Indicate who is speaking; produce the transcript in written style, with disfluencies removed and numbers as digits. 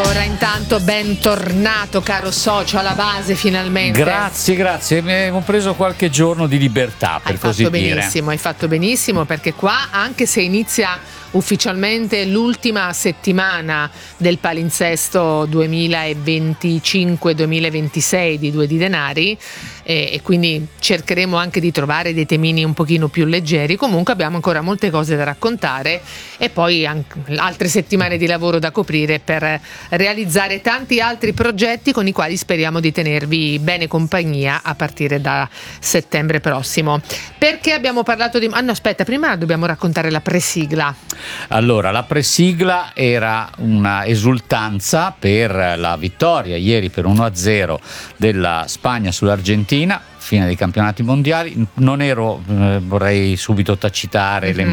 Speaker 1: Allora, intanto bentornato caro socio alla base finalmente.
Speaker 2: Grazie, ho preso qualche giorno di libertà, per così dire.
Speaker 1: Hai fatto benissimo, perché qua, anche se inizia ufficialmente l'ultima settimana del palinsesto 2025-2026 di Due di Denari, e quindi cercheremo anche di trovare dei temini un pochino più leggeri. Comunque abbiamo ancora molte cose da raccontare e poi anche altre settimane di lavoro da coprire per realizzare tanti altri progetti con i quali speriamo di tenervi bene compagnia a partire da settembre prossimo. Perché abbiamo parlato di... prima dobbiamo raccontare la presigla.
Speaker 2: Allora, la presigla era una esultanza per la vittoria ieri per 1-0 della Spagna sull'Argentina, fine dei campionati mondiali. Non ero, vorrei subito tacitare le